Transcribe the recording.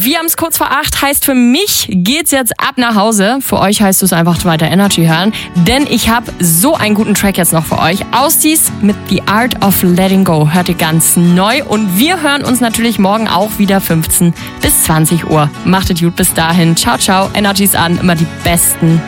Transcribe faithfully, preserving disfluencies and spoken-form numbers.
Wir haben es kurz vor acht, heißt für mich geht's jetzt ab nach Hause. Für euch heißt es einfach weiter Energy hören, denn ich habe so einen guten Track jetzt noch für euch. Ausdies mit The Art of Letting Go hört ihr ganz neu und wir hören uns natürlich morgen auch wieder fünfzehn bis zwanzig Uhr. Macht es gut bis dahin. Ciao, ciao. Energies an, immer die besten